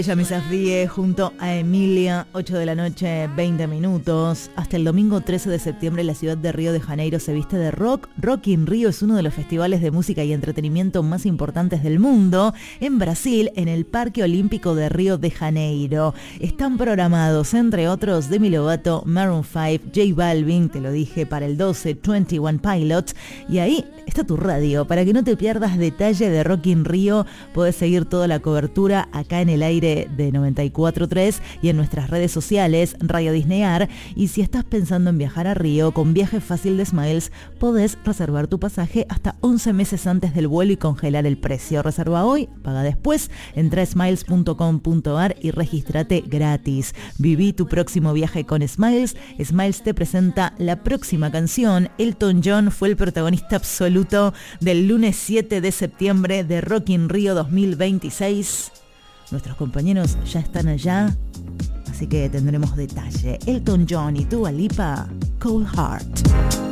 Ella me desafíe junto a Emilia, 8 de la noche, 20 minutos. Hasta el domingo 13 de septiembre la ciudad de Río de Janeiro se viste de rock. Rock in Rio es uno de los festivales de música y entretenimiento más importantes del mundo. En Brasil, en el Parque Olímpico de Río de Janeiro. Están programados, entre otros, Demi Lovato, Maroon 5, J Balvin, te lo dije, para el 12, 21 Pilots. Y ahí está tu radio. Para que no te pierdas detalle de Rock in Rio, podés seguir toda la cobertura acá en el aire de 94.3 y en nuestras redes sociales, Radio Disneyar. Y si estás pensando en viajar a Río, con Viaje Fácil de Smiles, podés reservar tu pasaje hasta 11 meses antes del vuelo y congelar el precio. Reserva hoy, paga después, entra a smiles.com.ar y regístrate gratis. Viví tu próximo viaje con Smiles. Smiles te presenta la próxima canción. Elton John fue el protagonista absoluto del lunes 7 de septiembre de Rock in Rio 2026. Nuestros compañeros ya están allá, así que tendremos detalle. Elton John y Dua Lipa, Cold Heart.